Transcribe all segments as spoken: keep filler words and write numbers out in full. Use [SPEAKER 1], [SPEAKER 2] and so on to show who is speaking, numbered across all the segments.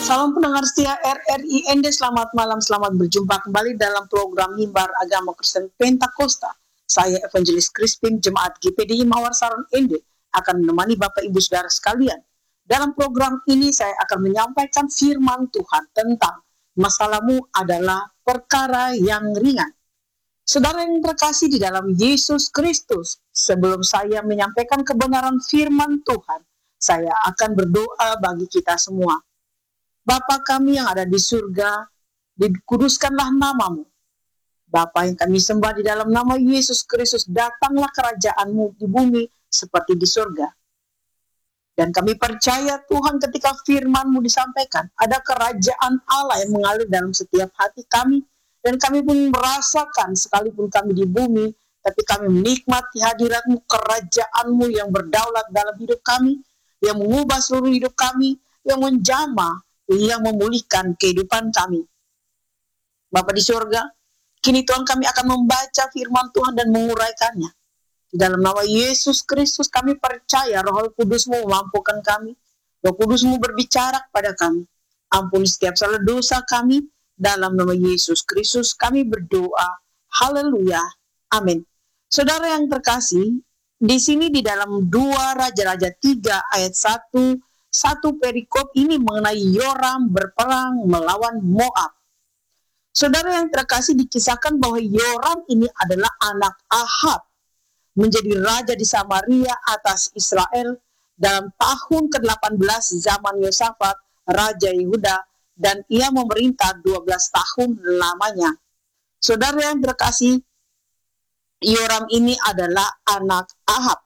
[SPEAKER 1] Salam pendengar setia R R I N D, selamat malam, selamat berjumpa kembali dalam program Mimbar Agama Kristen Pentakosta. Saya Evangelis Crispin, Jemaat G P D I Mawar Saron N D, akan menemani Bapak Ibu Saudara sekalian. Dalam program ini saya akan menyampaikan firman Tuhan tentang masalahmu adalah perkara yang ringan. Saudara yang terkasih di dalam Yesus Kristus, sebelum saya menyampaikan kebenaran firman Tuhan, saya akan berdoa bagi kita semua. Bapa kami yang ada di surga, dikuduskanlah namamu. Bapa yang kami sembah di dalam nama Yesus Kristus, datanglah kerajaanmu di bumi seperti di surga. Dan kami percaya Tuhan ketika firman-Mu disampaikan, ada kerajaan Allah yang mengalir dalam setiap hati kami, dan kami pun merasakan sekalipun kami di bumi, tapi kami menikmati hadirat-Mu, kerajaan-Mu yang berdaulat dalam hidup kami, yang mengubah seluruh hidup kami, yang menjamah, yang memulihkan kehidupan kami. Bapa di surga, kini Tuhan kami akan membaca firman Tuhan dan menguraikannya. Di dalam nama Yesus Kristus kami percaya Roh Kudus-Mu memampukan kami. Roh Kudus-Mu berbicara kepada kami. Ampuni setiap salah dosa kami. Dalam nama Yesus Kristus kami berdoa. Haleluya. Amin. Saudara yang terkasih, di sini di dalam dua Raja-Raja tiga ayat satu, satu perikop ini mengenai Yoram berperang melawan Moab. Saudara yang terkasih, dikisahkan bahwa Yoram ini adalah anak Ahab, menjadi raja di Samaria atas Israel dalam tahun ke delapan belas zaman Yosafat, Raja Yehuda, dan ia memerintah dua belas tahun lamanya. Saudara yang terkasih, Yoram ini adalah anak Ahab.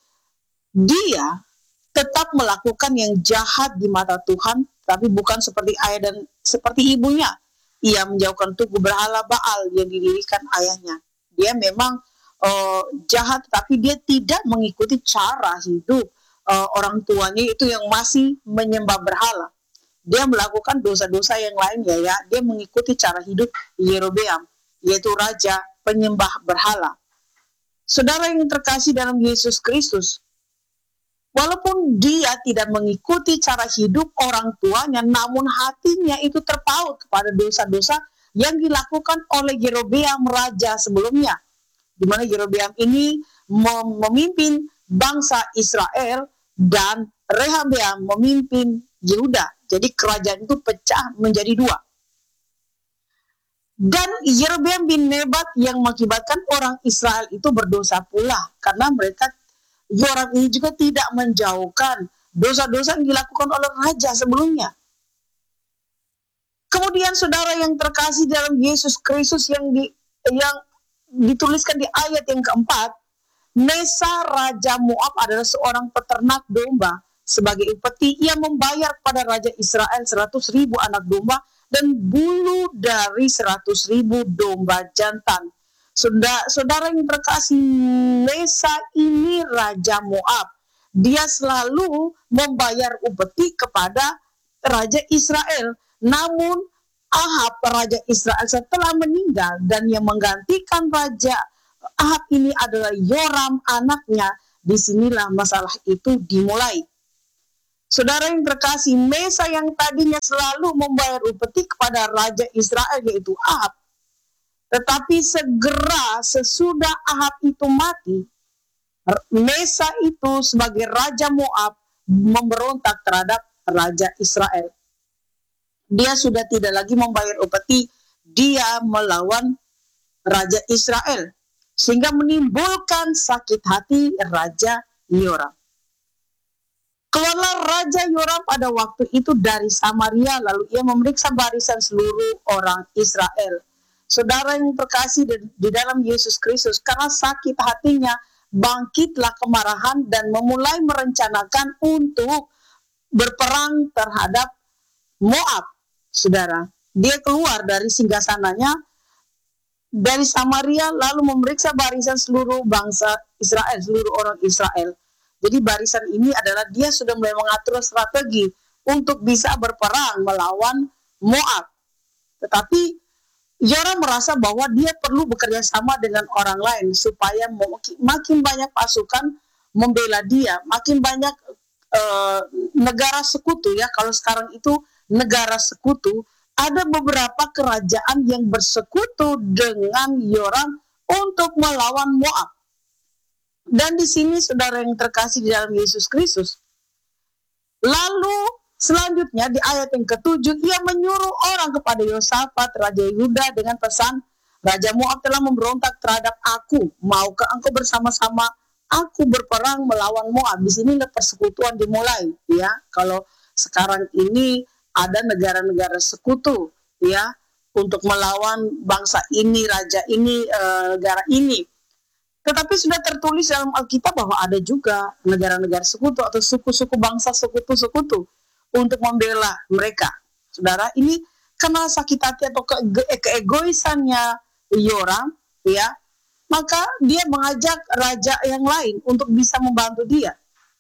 [SPEAKER 1] Dia tetap melakukan yang jahat di mata Tuhan, tapi bukan seperti ayah dan seperti ibunya. Ia menjauhkan tugu berhala Baal yang didirikan ayahnya. Dia memang uh, jahat, tapi dia tidak mengikuti cara hidup uh, orang tuanya itu yang masih menyembah berhala. Dia melakukan dosa-dosa yang lain ya, ya. Dia mengikuti cara hidup Yerobeam, yaitu raja penyembah berhala. Saudara yang terkasih dalam Yesus Kristus, walaupun dia tidak mengikuti cara hidup orang tuanya, namun hatinya itu terpaut kepada dosa-dosa yang dilakukan oleh Yerobeam raja sebelumnya, di mana Yerobeam ini mem- memimpin bangsa Israel dan Rehabeam memimpin Yehuda. Jadi kerajaan itu pecah menjadi dua. Dan Yerobeam bin Nebat yang mengakibatkan orang Israel itu berdosa pula, karena mereka Yoram ini juga tidak menjauhkan dosa-dosa yang dilakukan oleh raja sebelumnya. Kemudian saudara yang terkasih dalam Yesus Kristus yang di, yang dituliskan di ayat yang keempat, Mesa Raja Moab adalah seorang peternak domba. Sebagai upeti, ia membayar kepada Raja Israel seratus ribu anak domba dan bulu dari seratus ribu domba jantan. Saudara, saudara yang terkasih, Mesa ini Raja Moab. Dia selalu membayar upeti kepada Raja Israel. Namun Ahab, Raja Israel setelah meninggal, dan yang menggantikan Raja Ahab ini adalah Yoram anaknya. Disinilah masalah itu dimulai. Saudara yang terkasih, Mesa yang tadinya selalu membayar upeti kepada Raja Israel yaitu Ahab, tetapi segera sesudah Ahab itu mati, Mesa itu sebagai Raja Moab memberontak terhadap Raja Israel. Dia sudah tidak lagi membayar upeti, dia melawan Raja Israel, sehingga menimbulkan sakit hati Raja Yoram. Keluarlah Raja Yoram pada waktu itu dari Samaria, lalu ia memeriksa barisan seluruh orang Israel. Saudara yang terkasih di dalam Yesus Kristus, karena sakit hatinya, bangkitlah kemarahan dan memulai merencanakan untuk berperang terhadap Moab. Saudara, dia keluar dari singgasananya dari Samaria, lalu memeriksa barisan seluruh bangsa Israel, seluruh orang Israel. Jadi barisan ini adalah dia sudah mulai mengatur strategi untuk bisa berperang melawan Moab. Tetapi Yoram merasa bahwa dia perlu bekerja sama dengan orang lain supaya makin banyak pasukan membela dia, makin banyak uh, negara sekutu ya. Kalau sekarang itu negara sekutu, ada beberapa kerajaan yang bersekutu dengan Yoram untuk melawan Moab. Dan di sini saudara yang terkasih di dalam Yesus Kristus, lalu selanjutnya di ayat yang ketujuh, ia menyuruh orang kepada Yosafat, Raja Yehuda dengan pesan, Raja Moab telah memberontak terhadap aku, maukah engkau bersama-sama aku berperang melawan Moab? Di sini persekutuan dimulai, ya. Kalau sekarang ini ada negara-negara sekutu, ya, untuk melawan bangsa ini, raja ini, e, negara ini. Tetapi sudah tertulis dalam Alkitab bahwa ada juga negara-negara sekutu atau suku-suku bangsa sekutu-sekutu untuk membela mereka. Saudara, ini karena sakit hati atau ke keegoisannya Yoram, ya, maka dia mengajak raja yang lain untuk bisa membantu dia.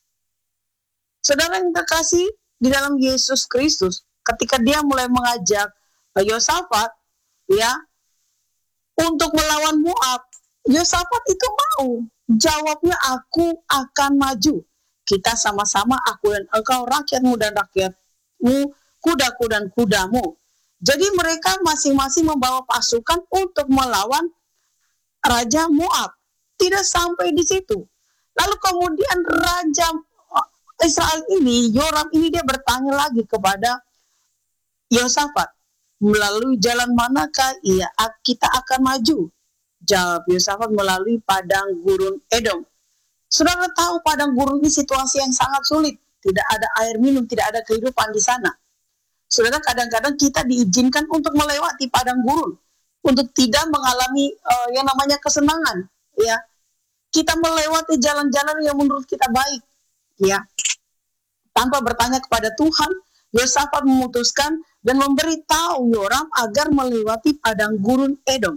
[SPEAKER 1] Saudara yang terkasih di dalam Yesus Kristus, ketika dia mulai mengajak Yosafat, ya, untuk melawan Moab, Yosafat itu mau. Jawabnya, aku akan maju. Kita sama-sama, aku dan engkau, rakyatmu dan rakyatmu, kudaku dan kudamu. Jadi mereka masing-masing membawa pasukan untuk melawan Raja Moab. Tidak sampai di situ. Lalu kemudian Raja Israel ini, Yoram ini, dia bertanya lagi kepada Yosafat, melalui jalan manakah ia kita akan maju? Jawab Yosafat, melalui padang gurun Edom. Saudara tahu padang gurun ini situasi yang sangat sulit. Tidak ada air minum, tidak ada kehidupan di sana. Saudara, kadang-kadang kita diizinkan untuk melewati padang gurun, untuk tidak mengalami uh, yang namanya kesenangan, ya. Kita melewati jalan-jalan yang menurut kita baik, ya. Tanpa bertanya kepada Tuhan, Yosafat memutuskan dan memberitahu Yoram agar melewati padang gurun Edom.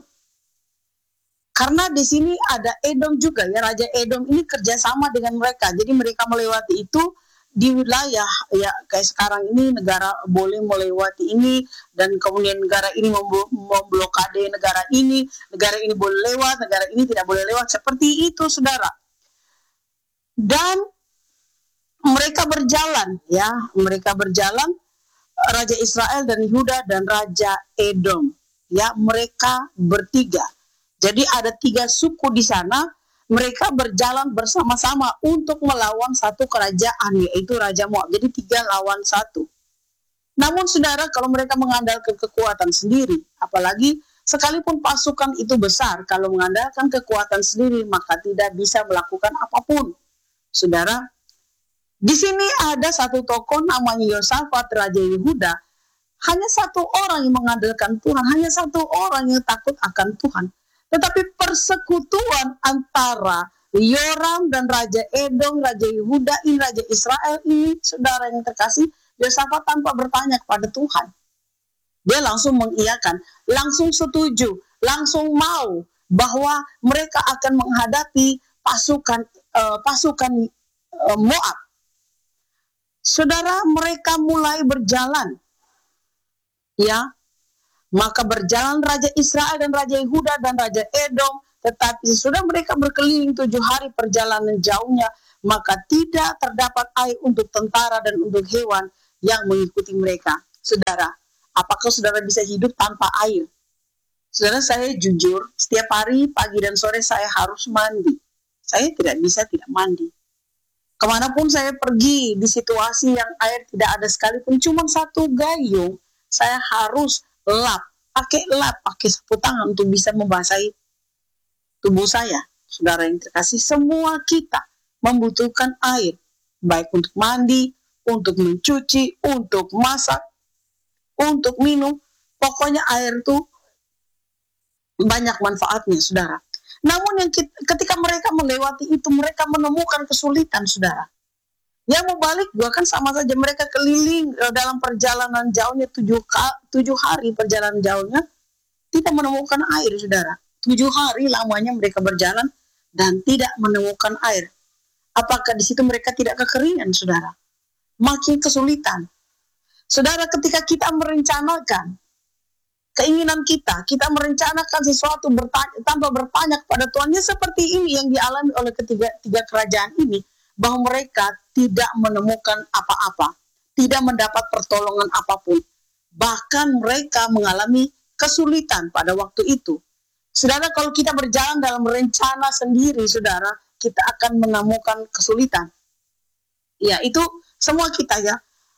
[SPEAKER 1] Karena di sini ada Edom juga, ya, Raja Edom ini kerjasama dengan mereka. Jadi mereka melewati itu di wilayah, ya, kayak sekarang ini negara boleh melewati ini, dan kemudian negara ini memblokade negara ini, negara ini boleh lewat, negara ini tidak boleh lewat, seperti itu, saudara. Dan mereka berjalan, ya, mereka berjalan, Raja Israel dan Yehuda dan Raja Edom, ya, mereka bertiga. Jadi ada tiga suku di sana. Mereka berjalan bersama-sama untuk melawan satu kerajaan, yaitu Raja Moab. Jadi tiga lawan satu. Namun saudara, kalau mereka mengandalkan kekuatan sendiri, apalagi sekalipun pasukan itu besar, kalau mengandalkan kekuatan sendiri, maka tidak bisa melakukan apapun. Saudara, di sini ada satu tokoh namanya Yosafat, Raja Yehuda. Hanya satu orang yang mengandalkan Tuhan, hanya satu orang yang takut akan Tuhan. Tetapi persekutuan antara Yoram dan Raja Edom, Raja Yehuda ini, Raja Israel ini, saudara yang terkasih, Yosafat tanpa bertanya kepada Tuhan. Dia langsung mengiyakan, langsung setuju, langsung mau bahwa mereka akan menghadapi pasukan uh, pasukan uh, Moab. Saudara, mereka mulai berjalan, ya. Maka berjalan Raja Israel dan Raja Yehuda dan Raja Edom, tetapi sesudah mereka berkeliling tujuh hari perjalanan jauhnya, maka tidak terdapat air untuk tentara dan untuk hewan yang mengikuti mereka. Saudara, apakah saudara bisa hidup tanpa air? Saudara, saya jujur, setiap hari pagi dan sore saya harus mandi. Saya tidak bisa tidak mandi. Kemanapun saya pergi di situasi yang air tidak ada sekalipun, cuma satu gayung, saya harus lap, pakai lap, pakai sapu tangan untuk bisa membasahi tubuh saya. Saudara yang terkasih, semua kita membutuhkan air, baik untuk mandi, untuk mencuci, untuk masak, untuk minum. Pokoknya air itu banyak manfaatnya, saudara. Namun yang kita, ketika mereka melewati itu, mereka menemukan kesulitan, saudara. Yang mau balik juga kan sama saja, mereka keliling dalam perjalanan jauhnya tujuh, tujuh hari perjalanan jauhnya, tidak menemukan air, saudara. Tujuh hari lamanya mereka berjalan dan tidak menemukan air. Apakah di situ mereka tidak kekeringan, saudara? Makin kesulitan. Saudara, ketika kita merencanakan keinginan kita, kita merencanakan sesuatu bertanya, tanpa bertanya kepada Tuhan, seperti ini yang dialami oleh ketiga tiga kerajaan ini, bahwa mereka tidak menemukan apa-apa. tidak mendapat pertolongan apapun. Bahkan mereka mengalami kesulitan pada waktu itu. Saudara, kalau kita berjalan dalam rencana sendiri, saudara, kita akan menemukan kesulitan. Ya, itu semua kita ya.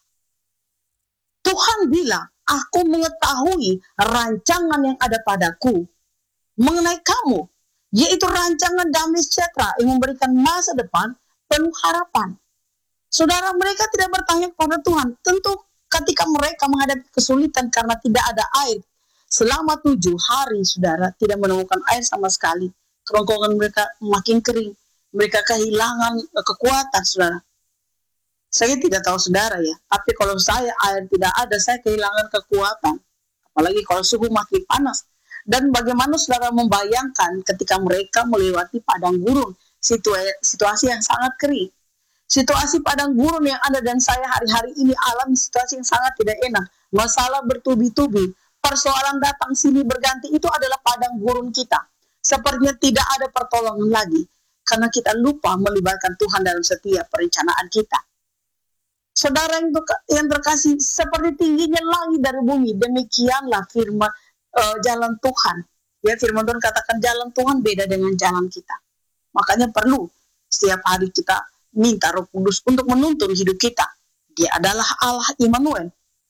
[SPEAKER 1] Tuhan bilang, aku mengetahui rancangan yang ada padaku mengenai kamu, yaitu rancangan damai sejahtera yang memberikan masa depan penuh harapan. Saudara, mereka tidak bertanya kepada Tuhan. Tentu ketika mereka menghadapi kesulitan karena tidak ada air, selama tujuh hari, saudara, tidak menemukan air sama sekali. Kerongkongan mereka makin kering. Mereka kehilangan kekuatan, saudara. Saya tidak tahu saudara ya, tapi kalau saya air tidak ada, saya kehilangan kekuatan. Apalagi kalau suhu makin panas. Dan bagaimana saudara membayangkan ketika mereka melewati padang gurun, situa- situasi yang sangat kering. Situasi padang gurun yang ada dan saya hari-hari ini alami situasi yang sangat tidak enak. Masalah bertubi-tubi, persoalan datang sini berganti, itu adalah padang gurun kita. Sepertinya tidak ada pertolongan lagi, karena kita lupa melibatkan Tuhan dalam setiap perencanaan kita. Saudara yang, yang terkasih, seperti tingginya langit dari bumi, demikianlah firman uh, jalan Tuhan. Ya, firman Tuhan katakan jalan Tuhan beda dengan jalan kita. Makanya perlu setiap hari kita minta Roh Kudus untuk menuntun hidup kita. Dia adalah Allah Immanuel.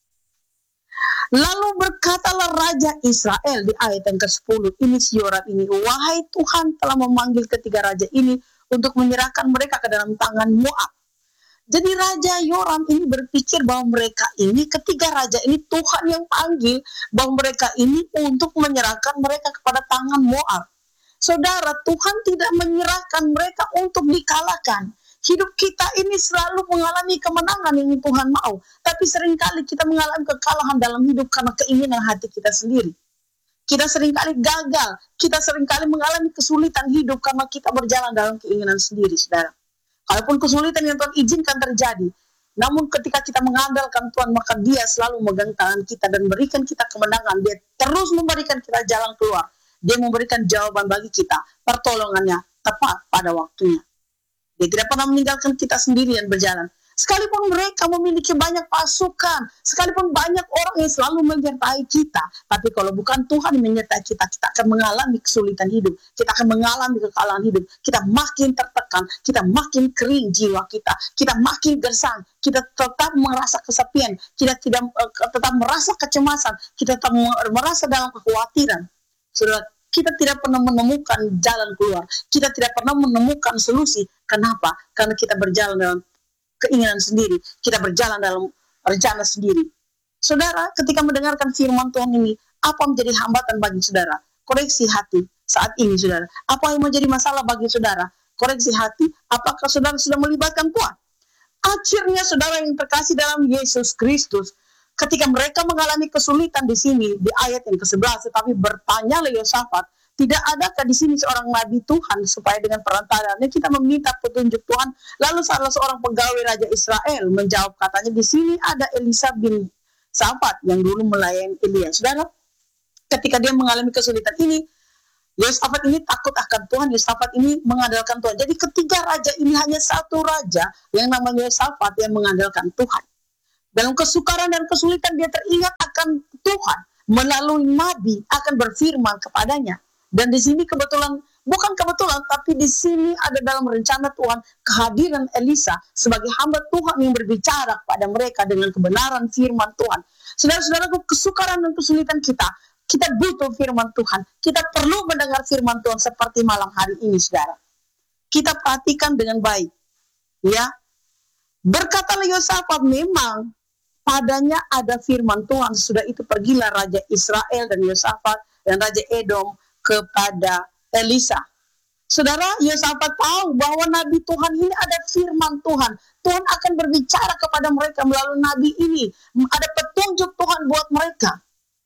[SPEAKER 1] Lalu berkatalah Raja Israel di ayat yang kesepuluh, ini Yoram ini, wahai Tuhan telah memanggil ketiga raja ini untuk menyerahkan mereka ke dalam tangan Moab. Jadi Raja Yoram ini berpikir bahwa mereka ini, ketiga raja ini Tuhan yang panggil bahwa mereka ini untuk menyerahkan mereka kepada tangan Moab. Saudara, Tuhan tidak menyerahkan mereka untuk dikalahkan. Hidup kita ini selalu mengalami kemenangan yang Tuhan mau. Tapi seringkali kita mengalami kekalahan dalam hidup karena keinginan hati kita sendiri. Kita seringkali gagal. Kita seringkali mengalami kesulitan hidup karena kita berjalan dalam keinginan sendiri, saudara. Kalaupun kesulitan yang Tuhan izinkan terjadi, namun ketika kita mengandalkan Tuhan, maka Dia selalu memegang tangan kita dan berikan kita kemenangan. Dia terus memberikan kita jalan keluar. Dia memberikan jawaban bagi kita, pertolongannya tepat pada waktunya. Dia tidak pernah meninggalkan kita sendirian berjalan. Sekalipun mereka memiliki banyak pasukan, sekalipun banyak orang yang selalu menyertai kita, tapi kalau bukan Tuhan yang menyertai kita, kita akan mengalami kesulitan hidup, kita akan mengalami kekalahan hidup, kita makin tertekan, kita makin kering jiwa kita, kita makin gersang, kita tetap merasa kesepian, kita tidak uh, tetap merasa kecemasan, kita tetap merasa dalam kekhawatiran. Saudara, kita tidak pernah menemukan jalan keluar, kita tidak pernah menemukan solusi. Kenapa? Karena kita berjalan dalam keinginan sendiri, kita berjalan dalam rencana sendiri. Saudara, ketika mendengarkan firman Tuhan ini, apa menjadi hambatan bagi saudara? Koreksi hati saat ini, saudara. Apa yang menjadi masalah bagi saudara? Koreksi hati. Apakah saudara sudah melibatkan Tuhan? Akhirnya, saudara yang terkasih dalam Yesus Kristus, ketika mereka mengalami kesulitan di sini, di ayat yang kesebelas, tetapi bertanyalah Yosafat, tidak adakah di sini seorang nabi Tuhan supaya dengan perantaranya kita meminta petunjuk Tuhan? Lalu salah seorang pegawai Raja Israel menjawab, katanya di sini ada Elisa bin Safat yang dulu melayani Elia. Saudara, ketika dia mengalami kesulitan ini, Yosafat ini takut akan Tuhan, Yosafat ini mengandalkan Tuhan. Jadi ketiga raja ini hanya satu raja yang namanya Yosafat yang mengandalkan Tuhan. Dalam kesukaran dan kesulitan dia teringat akan Tuhan melalui nabi akan berfirman kepadanya. Dan di sini kebetulan, bukan kebetulan, tapi di sini ada dalam rencana Tuhan kehadiran Elisa sebagai hamba Tuhan yang berbicara kepada mereka dengan kebenaran firman Tuhan. Saudara-saudaraku, kesukaran dan kesulitan kita, kita butuh firman Tuhan. Kita perlu mendengar firman Tuhan seperti malam hari ini, saudara. Kita perhatikan dengan baik. Ya, berkatalah Yosafat, memang padanya ada firman Tuhan. Sudah itu pergilah Raja Israel dan Yosafat dan Raja Edom kepada Elisa. Saudara, Yosafat tahu bahwa Nabi Tuhan ini ada firman Tuhan. Tuhan akan berbicara kepada mereka melalui Nabi ini. Ada petunjuk Tuhan buat mereka.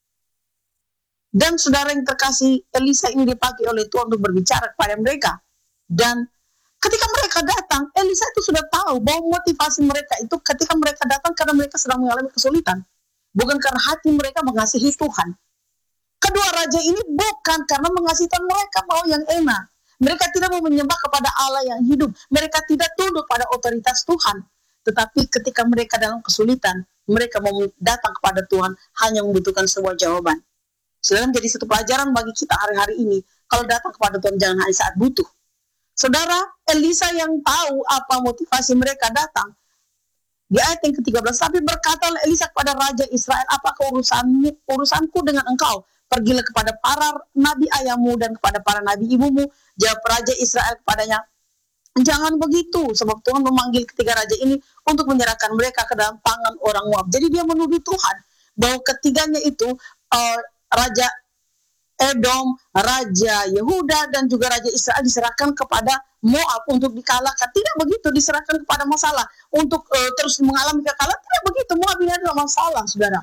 [SPEAKER 1] Dan saudara yang terkasih, Elisa ini dipakai oleh Tuhan untuk berbicara kepada mereka. Dan ketika mereka datang, Elisa itu sudah tahu bahwa motivasi mereka itu ketika mereka datang karena mereka sedang mengalami kesulitan. Bukan karena hati mereka mengasihi Tuhan. Kedua raja ini bukan karena mengasihi Tuhan, mereka mau yang enak. Mereka tidak mau menyembah kepada Allah yang hidup. Mereka tidak tunduk pada otoritas Tuhan. Tetapi ketika mereka dalam kesulitan, mereka mau datang kepada Tuhan hanya membutuhkan sebuah jawaban. Saudara, menjadi satu pelajaran bagi kita hari-hari ini, kalau datang kepada Tuhan jangan hanya saat butuh. Saudara, Elisa yang tahu apa motivasi mereka datang, di ayat yang ketiga belas, tapi berkatalah Elisa kepada Raja Israel, apakah urusanmu, urusanku dengan engkau? Pergilah kepada para nabi ayahmu dan kepada para nabi ibumu. Jawab Raja Israel kepadanya, jangan begitu, sebab Tuhan memanggil ketiga raja ini untuk menyerahkan mereka ke dalam tangan orang Moab. Jadi dia menuduh Tuhan bahwa ketiganya itu, uh, Raja Edom, Raja Yehuda, dan juga Raja Israel diserahkan kepada Moab untuk dikalahkan. Tidak begitu, diserahkan kepada masalah untuk uh, terus mengalami kekalahan. Tidak begitu, Moab ini adalah masalah, saudara.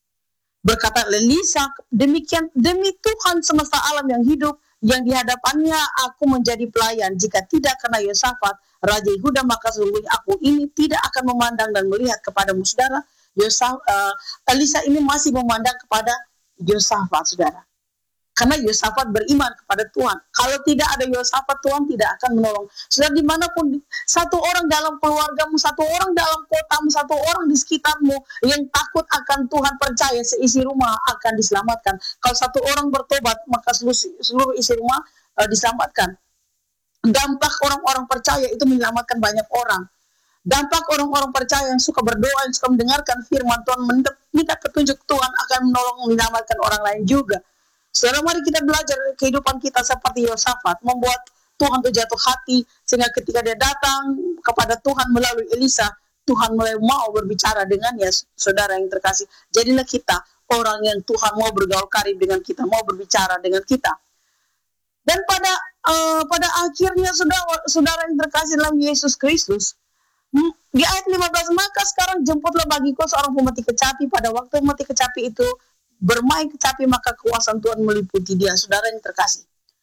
[SPEAKER 1] Berkata Elisa, demikian demi Tuhan semesta alam yang hidup, yang di hadapannya aku menjadi pelayan. Jika tidak karena Yosafat, Raja Yehuda, maka sesungguhnya aku ini tidak akan memandang dan melihat kepadamu, saudara. Yosaf, uh, Elisa ini masih memandang kepada Yosafat, saudara. Karena Yosafat beriman kepada Tuhan. Kalau tidak ada Yosafat, Tuhan tidak akan menolong. Sudah dimanapun, satu orang dalam keluargamu, satu orang dalam kotamu, satu orang di sekitarmu yang takut akan Tuhan, percaya seisi rumah akan diselamatkan. Kalau satu orang bertobat, maka seluruh, seluruh isi rumah uh, diselamatkan. Dampak orang-orang percaya itu menyelamatkan banyak orang. Dampak orang-orang percaya yang suka berdoa, yang suka mendengarkan firman Tuhan, minta petunjuk Tuhan akan menolong menyelamatkan orang lain juga. Saudara, mari kita belajar kehidupan kita seperti Yosafat, membuat Tuhan itu jatuh hati, sehingga ketika dia datang kepada Tuhan melalui Elisa, Tuhan mulai mau berbicara dengannya, saudara yang terkasih. Jadilah kita orang yang Tuhan mau bergaul karib dengan kita, mau berbicara dengan kita. Dan pada uh, pada akhirnya, saudara, saudara yang terkasih dalam Yesus Kristus, di ayat lima belas, maka sekarang jemputlah bagiku seorang pemati kecapi. Pada waktu pemati kecapi itu bermain kecapi, maka kekuasaan Tuhan meliputi dia. Saudara yang terkasih,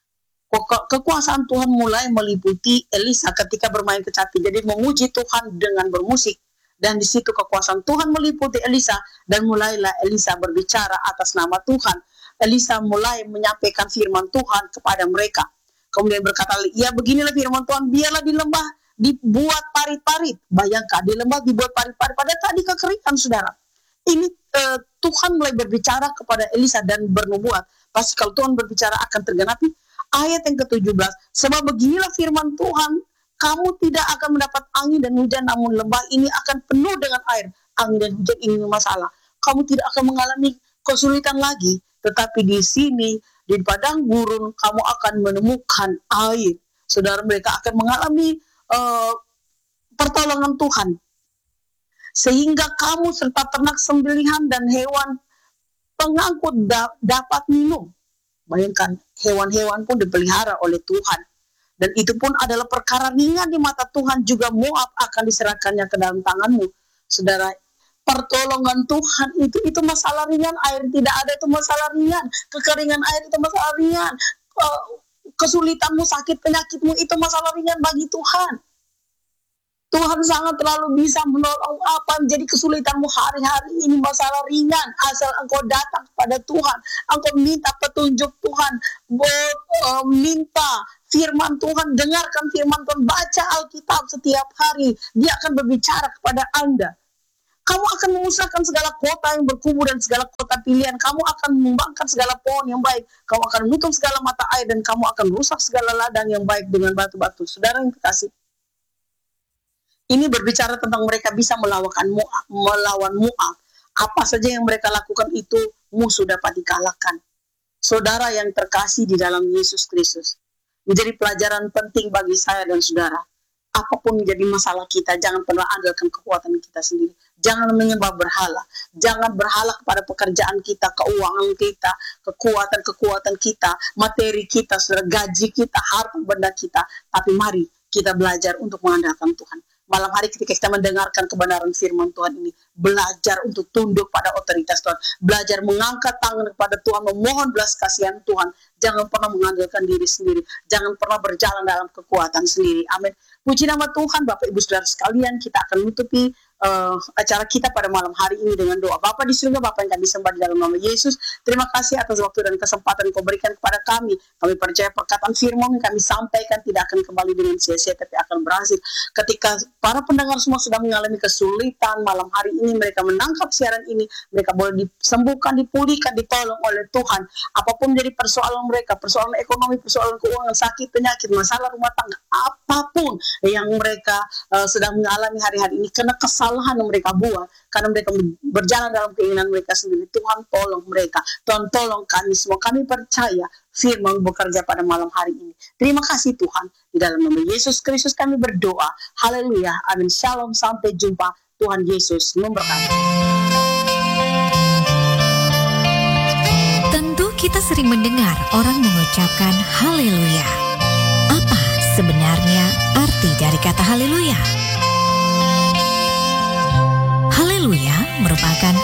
[SPEAKER 1] Ke- kekuasaan Tuhan mulai meliputi Elisa ketika bermain kecapi. Jadi memuji Tuhan dengan bermusik, dan di situ kekuasaan Tuhan meliputi Elisa, dan mulailah Elisa berbicara atas nama Tuhan. Elisa mulai menyampaikan firman Tuhan kepada mereka. Kemudian berkata, ya beginilah firman Tuhan, biarlah di lembah dibuat parit-parit. Bayangkan, di lembah dibuat parit-parit, pada tadi kekeringan, saudara. Ini uh, Tuhan mulai berbicara kepada Elisa dan bernubuat. Pasti kalau Tuhan berbicara akan tergenapi. Ayat yang ketujuh belas, sebab beginilah firman Tuhan, kamu tidak akan mendapat angin dan hujan, namun lembah ini akan penuh dengan air. Angin dan hujan ini masalah. Kamu tidak akan mengalami kesulitan lagi, tetapi di sini, di padang gurun, kamu akan menemukan air. Saudara, mereka akan mengalami uh, pertolongan Tuhan. Sehingga kamu serta ternak sembelihan dan hewan pengangkut da- dapat minum. Bayangkan, hewan-hewan pun dipelihara oleh Tuhan. Dan itu pun adalah perkara ringan di mata Tuhan. Juga Moab akan diserahkannya ke dalam tanganmu. Saudara, pertolongan Tuhan itu itu masalah ringan. Air tidak ada itu masalah ringan. Kekeringan air itu masalah ringan. Kesulitanmu, sakit penyakitmu itu masalah ringan bagi Tuhan. Tuhan sangat terlalu bisa menolong apa menjadi kesulitanmu hari-hari ini, masalah ringan, asal engkau datang kepada Tuhan, engkau minta petunjuk Tuhan, minta firman Tuhan, dengarkan firman Tuhan, baca Alkitab setiap hari, dia akan berbicara kepada Anda. Kamu akan memusnahkan segala kota yang berkubu dan segala kota pilihan, kamu akan mengembangkan segala pohon yang baik, kamu akan menutup segala mata air, dan kamu akan rusak segala ladang yang baik dengan batu-batu. Saudara yang terkasih, ini berbicara tentang mereka bisa melawan Moab, melawan Moab. Apa saja yang mereka lakukan itu musuh dapat dikalahkan. Saudara yang terkasih di dalam Yesus Kristus, menjadi pelajaran penting bagi saya dan saudara. Apapun menjadi masalah kita, jangan pernah andalkan kekuatan kita sendiri. Jangan menyembah berhala. Jangan berhala kepada pekerjaan kita, keuangan kita, kekuatan-kekuatan kita, materi kita, saudara, gaji kita, harta benda kita. Tapi mari kita belajar untuk mengandalkan Tuhan. Malam hari ketika kita mendengarkan kebenaran firman Tuhan ini, belajar untuk tunduk pada otoritas Tuhan, belajar mengangkat tangan kepada Tuhan, memohon belas kasihan Tuhan. Jangan pernah mengandalkan diri sendiri, jangan pernah berjalan dalam kekuatan sendiri. Amin. Puji nama Tuhan. Bapak Ibu Saudara sekalian, kita akan menutupi uh, acara kita pada malam hari ini dengan doa. Bapa di surga, Bapa yang kami sembah di dalam nama Yesus, terima kasih atas waktu dan kesempatan Kau berikan kepada kami. Kami percaya perkataan firman yang kami sampaikan tidak akan kembali dengan sia-sia, tapi akan berhasil. Ketika para pendengar semua sedang mengalami kesulitan malam hari ini, mereka menangkap siaran ini, mereka boleh disembuhkan, dipulihkan, ditolong oleh Tuhan. Apapun menjadi persoalan mereka, persoalan ekonomi, persoalan keuangan, sakit, penyakit, masalah rumah tangga, apapun yang mereka uh, sedang mengalami hari-hari ini karena kesalahan yang mereka buat, karena mereka berjalan dalam keinginan mereka sendiri, Tuhan tolong mereka, Tuhan tolong kami semua. Kami percaya firman bekerja pada malam hari ini. Terima kasih Tuhan, di dalam nama Yesus Kristus kami berdoa. Haleluya, amin, shalom, sampai jumpa. Tuhan Yesus memberkati.
[SPEAKER 2] Tentu kita sering mendengar orang mengucapkan haleluya. Apa sebenarnya arti dari kata haleluya? Haleluya merupakan